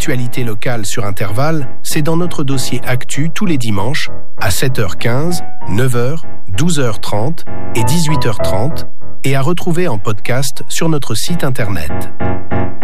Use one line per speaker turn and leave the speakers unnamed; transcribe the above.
l'actualité locale sur Intervalle, c'est dans notre dossier Actu tous les dimanches à 7h15, 9h, 12h30 et 18h30 et à retrouver en podcast sur notre site internet.